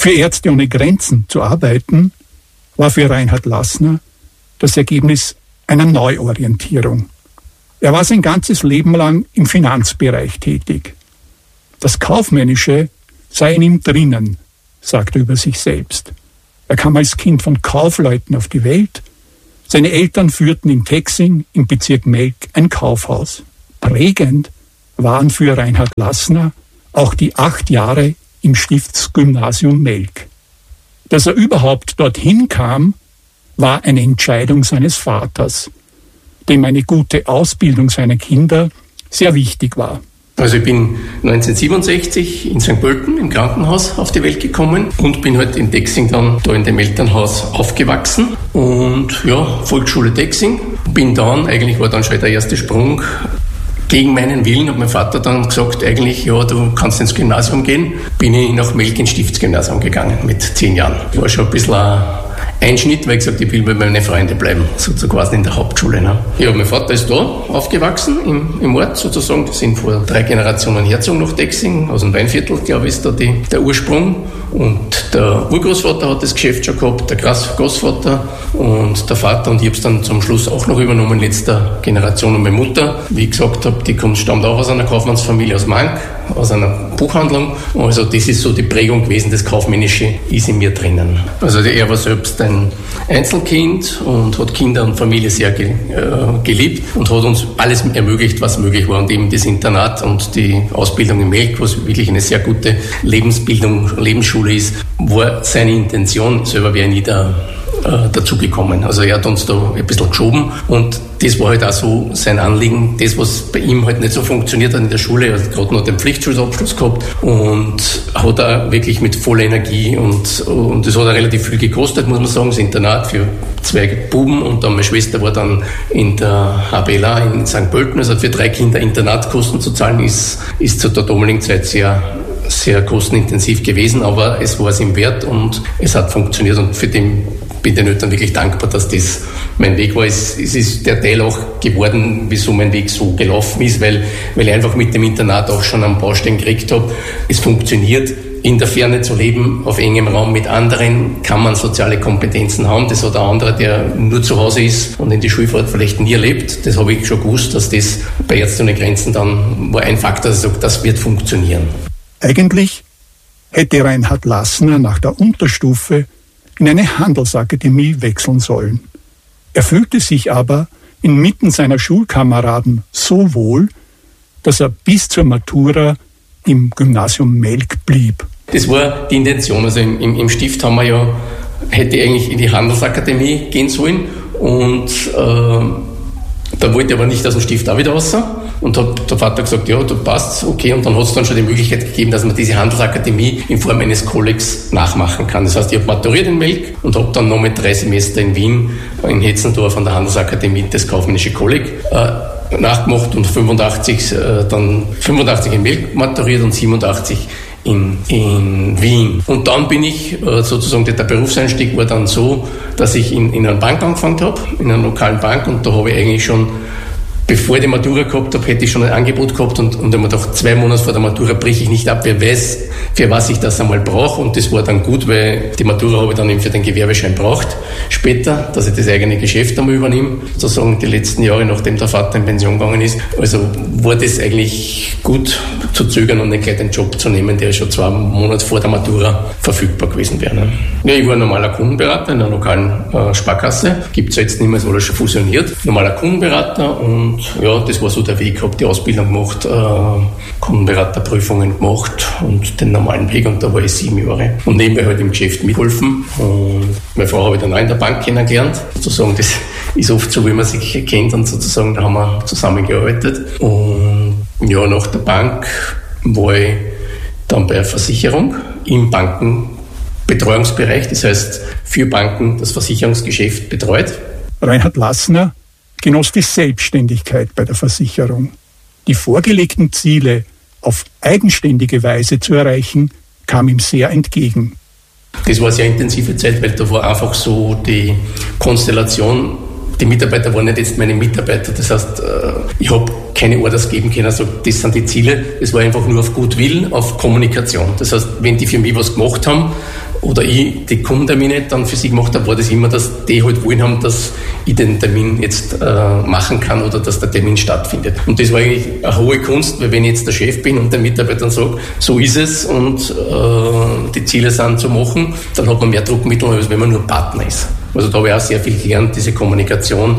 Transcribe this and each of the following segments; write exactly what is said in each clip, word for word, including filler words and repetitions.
Für Ärzte ohne Grenzen zu arbeiten, war für Reinhard Lassner das Ergebnis einer Neuorientierung. Er war sein ganzes Leben lang im Finanzbereich tätig. Das Kaufmännische sei in ihm drinnen, sagt er über sich selbst. Er kam als Kind von Kaufleuten auf die Welt. Seine Eltern führten in Texing im Bezirk Melk ein Kaufhaus. Prägend waren für Reinhard Lassner auch die acht Jahre im Stiftsgymnasium Melk. Dass er überhaupt dorthin kam, war eine Entscheidung seines Vaters, dem eine gute Ausbildung seiner Kinder sehr wichtig war. Also ich bin neunzehnhundertsiebenundsechzig in Sankt Pölten im Krankenhaus auf die Welt gekommen und bin halt in Texing dann da in dem Elternhaus aufgewachsen und ja, Volksschule Texing. Bin dann, eigentlich war dann schon der erste Sprung, gegen meinen Willen hat mein Vater dann gesagt, eigentlich, ja, du kannst ins Gymnasium gehen. Bin ich nach Melk ins Stiftsgymnasium gegangen mit zehn Jahren. War schon ein bisschen ein Einschnitt, weil ich gesagt, ich will bei meinen Freunden bleiben, sozusagen quasi in der Hauptschule. Ne? Ja, mein Vater ist da aufgewachsen im, im Ort sozusagen. Das sind vor drei Generationen hergezogen nach Texing, aus dem Weinviertel, glaube ich, ist da die, der Ursprung. Und der Urgroßvater hat das Geschäft schon gehabt, der Großvater und der Vater. Und ich habe es dann zum Schluss auch noch übernommen, letzter Generation. Und meine Mutter, wie ich gesagt habe, die kommt, stammt auch aus einer Kaufmannsfamilie aus Mank, aus einer Buchhandlung. Also das ist so die Prägung gewesen, das Kaufmännische ist in mir drinnen. Also er war selbst ein Einzelkind und hat Kinder und Familie sehr ge, äh, geliebt und hat uns alles ermöglicht, was möglich war. Und eben das Internat und die Ausbildung in Melk, was wirklich eine sehr gute Lebensbildung, Lebensschule ist, war seine Intention. Selber wäre nie da äh, dazugekommen. Also er hat uns da ein bisschen geschoben und das war halt auch so sein Anliegen. Das, was bei ihm halt nicht so funktioniert hat in der Schule, er hat gerade noch den Pflichtschulabschluss gehabt und hat auch wirklich mit voller Energie und, und das hat auch relativ viel gekostet, muss man sagen, das Internat für zwei Buben und dann meine Schwester war dann in der H B L A in Sankt Pölten, also für drei Kinder Internatkosten zu zahlen, ist, ist zu der damaligen Zeit sehr sehr kostenintensiv gewesen, aber es war es ihm wert und es hat funktioniert und für den bin ich den Eltern wirklich dankbar, dass das mein Weg war. Es, es ist der Teil auch geworden, wieso mein Weg so gelaufen ist, weil, weil ich einfach mit dem Internat auch schon am Baustein gekriegt habe. Es funktioniert, in der Ferne zu leben, auf engem Raum mit anderen, kann man soziale Kompetenzen haben. Das hat ein anderer, der nur zu Hause ist und in die Schulfahrt vielleicht nie erlebt. Das habe ich schon gewusst, dass das bei Ärzte ohne Grenzen dann war ein Faktor, dass ich sage, das wird funktionieren. Eigentlich hätte Reinhard Lassner nach der Unterstufe in eine Handelsakademie wechseln sollen. Er fühlte sich aber inmitten seiner Schulkameraden so wohl, dass er bis zur Matura im Gymnasium Melk blieb. Das war die Intention. Also im, im, im Stift haben wir ja, hätte eigentlich in die Handelsakademie gehen sollen und äh, da wollte ich aber nicht aus dem Stift auch wieder raus. Und hat der Vater gesagt, ja, du passt, okay. Und dann hat es dann schon die Möglichkeit gegeben, dass man diese Handelsakademie in Form eines Kollegs nachmachen kann. Das heißt, ich habe maturiert in Melk und habe dann noch mit drei Semester in Wien, in Hetzendorf an der Handelsakademie das kaufmännische Kolleg äh, nachgemacht und fünfundachtzig, äh, dann fünfundachtzig in Melk maturiert und siebenundachtzig in, in Wien. Und dann bin ich, äh, sozusagen, der, der Berufseinstieg war dann so, dass ich in, in einer Bank angefangen habe, in einer lokalen Bank, und da habe ich eigentlich schon, bevor ich die Matura gehabt habe, hätte ich schon ein Angebot gehabt und, und ich habe mir gedacht, zwei Monate vor der Matura breche ich nicht ab, wer weiß, für was ich das einmal brauche, und das war dann gut, weil die Matura habe ich dann eben für den Gewerbeschein braucht, später, dass ich das eigene Geschäft einmal übernehme, sozusagen die letzten Jahre, nachdem der Vater in Pension gegangen ist. Also war das eigentlich gut zu zögern und nicht gleich den Job zu nehmen, der schon zwei Monate vor der Matura verfügbar gewesen wäre. Ne? Ja, ich war ein normaler Kundenberater in einer lokalen äh, Sparkasse, gibt es jetzt nicht mehr, es wurde schon fusioniert, normaler Kundenberater, und ja, das war so der Weg. Ich habe die Ausbildung gemacht, äh, Kundenberaterprüfungen gemacht und den normalen Weg, und da war ich sieben Jahre. Und nebenbei halt im Geschäft mitgeholfen. Und meine Frau habe ich dann auch in der Bank kennengelernt. Sozusagen, das ist oft so, wie man sich kennt, und sozusagen, da haben wir zusammengearbeitet. Und ja, nach der Bank war ich dann bei der Versicherung im Bankenbetreuungsbereich, das heißt für Banken das Versicherungsgeschäft betreut. Reinhard Lassner genoss die Selbstständigkeit bei der Versicherung. Die vorgelegten Ziele auf eigenständige Weise zu erreichen, kam ihm sehr entgegen. Das war eine sehr intensive Zeit, weil da war einfach so die Konstellation, die Mitarbeiter waren nicht jetzt meine Mitarbeiter, das heißt, ich habe keine Orders geben können, also das sind die Ziele, es war einfach nur auf Gutwillen, auf Kommunikation. Das heißt, wenn die für mich was gemacht haben, oder ich die Kundentermine dann für sie gemacht habe, war das immer, dass die halt wollen haben, dass ich den Termin jetzt äh, machen kann oder dass der Termin stattfindet. Und das war eigentlich eine hohe Kunst, weil wenn ich jetzt der Chef bin und der Mitarbeiter sagt, so ist es und äh, die Ziele sind zu machen, dann hat man mehr Druckmittel, als wenn man nur Partner ist. Also da habe ich auch sehr viel gelernt, diese Kommunikation,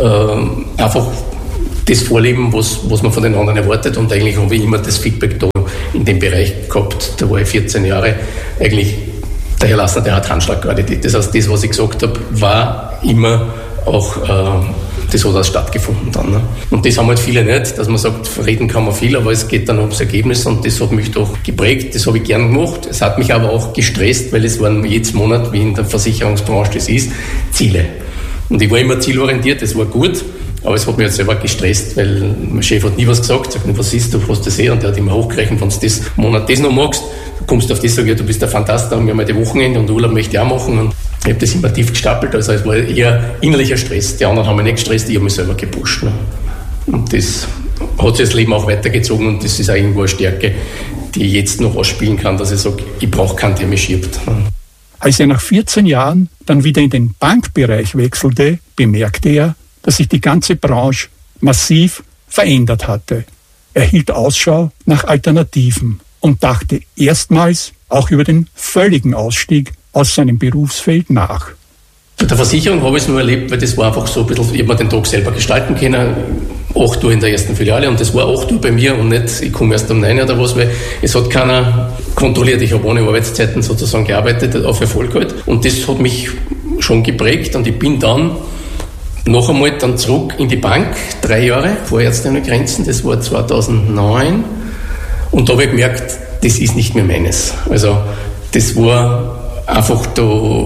äh, einfach das Vorleben, was, was man von den anderen erwartet, und eigentlich habe ich immer das Feedback da in dem Bereich gehabt. Da war ich vierzehn Jahre, eigentlich der Herr Lassner, der hat Handschlagqualität. Das heißt, das, was ich gesagt habe, war immer auch, äh, das hat auch stattgefunden dann. Ne? Und das haben halt viele nicht, dass man sagt, reden kann man viel, aber es geht dann ums Ergebnis, und das hat mich doch geprägt, das habe ich gern gemacht. Es hat mich aber auch gestresst, weil es waren jedes Monat, wie in der Versicherungsbranche das ist, Ziele. Und ich war immer zielorientiert, das war gut. Aber es hat mich jetzt selber gestresst, weil mein Chef hat nie was gesagt, sagt, was ist, du hast das eh, und der hat immer hochgerechnet, wenn du das Monat das noch magst, du kommst auf das, sag ich, du bist der Fantast, dann haben wir mal die Wochenende und Urlaub möchte ich auch machen, und ich habe das immer tief gestapelt, also es war eher innerlicher Stress. Die anderen haben mich nicht gestresst, ich habe mich selber gepusht. Ne? Und das hat sich das Leben auch weitergezogen, und das ist auch irgendwo eine Stärke, die ich jetzt noch ausspielen kann, dass ich sage, ich brauche keinen, der mich schiebt. Ne? Als er nach vierzehn Jahren dann wieder in den Bankbereich wechselte, bemerkte er, dass sich die ganze Branche massiv verändert hatte. Er hielt Ausschau nach Alternativen und dachte erstmals auch über den völligen Ausstieg aus seinem Berufsfeld nach. Bei der Versicherung habe ich es nur erlebt, weil das war einfach so ein bisschen, ich habe mir den Tag selber gestalten können, acht Uhr in der ersten Filiale, und das war acht Uhr bei mir und nicht, ich komme erst um neun oder was, weil es hat keiner kontrolliert. Ich habe ohne Arbeitszeiten sozusagen gearbeitet, auf Erfolg halt, und das hat mich schon geprägt, und ich bin dann noch einmal dann zurück in die Bank, drei Jahre vor Ärzte ohne Grenzen, das war zweitausendneun, und da habe ich gemerkt, das ist nicht mehr meines. Also das war einfach da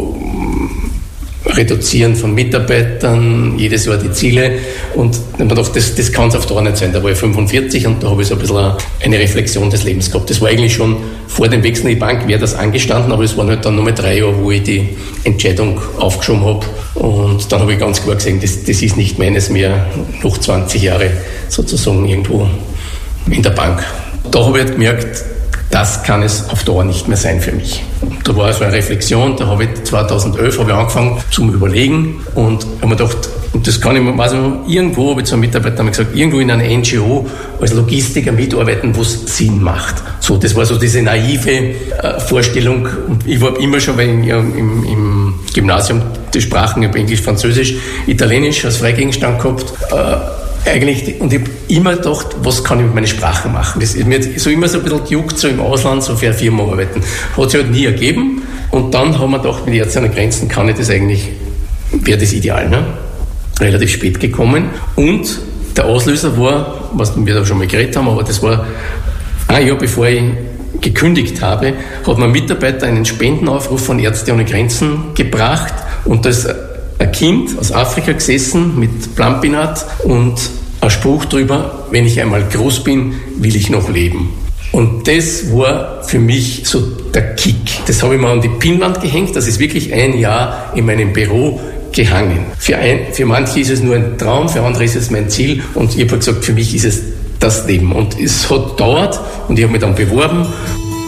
Reduzieren von Mitarbeitern, jedes Jahr die Ziele, und ich habe mir gedacht, das, das kann es auf Dauer nicht sein. Da war ich fünfundvierzig, und da habe ich so ein bisschen eine Reflexion des Lebens gehabt. Das war eigentlich schon vor dem Wechsel in die Bank, wäre das angestanden, aber es waren halt dann nochmal drei Jahre, wo ich die Entscheidung aufgeschoben habe, und dann habe ich ganz klar gesehen, das, das ist nicht meines mehr, noch zwanzig Jahre sozusagen irgendwo in der Bank. Da habe ich halt gemerkt, das kann es auf Dauer nicht mehr sein für mich. Da war so eine Reflexion, da habe ich zweitausendelf habe ich angefangen zum Überlegen, und habe mir gedacht, und das kann ich, weiß ich, irgendwo habe ich zu einem Mitarbeiter gesagt, irgendwo in einer N G O als Logistiker mitarbeiten, wo es Sinn macht. So, das war so diese naive äh, Vorstellung, und ich war immer schon, weil ich im, im Gymnasium die Sprachen, ich habe Englisch, Französisch, Italienisch als Freigegenstand gehabt, äh, eigentlich, und ich habe immer gedacht, was kann ich mit meinen Sprachen machen? Das ist mir so immer so ein bisschen gejuckt, so im Ausland, so für eine Firma arbeiten. Hat sich halt nie ergeben, und dann haben wir gedacht, mit Ärzte ohne Grenzen kann ich das eigentlich, wäre das ideal, ne? Relativ spät gekommen, und der Auslöser war, was wir da schon mal geredet haben, aber das war ein Jahr bevor ich gekündigt habe, hat mein Mitarbeiter einen Spendenaufruf von Ärzte ohne Grenzen gebracht, und das ein Kind aus Afrika gesessen mit Plumpinat und ein Spruch drüber, wenn ich einmal groß bin, will ich noch leben. Und das war für mich so der Kick. Das habe ich mal an die Pinnwand gehängt, das ist wirklich ein Jahr in meinem Büro gehangen. Für, ein, für manche ist es nur ein Traum, für andere ist es mein Ziel, und ich habe gesagt, für mich ist es das Leben. Und es hat gedauert, und ich habe mich dann beworben,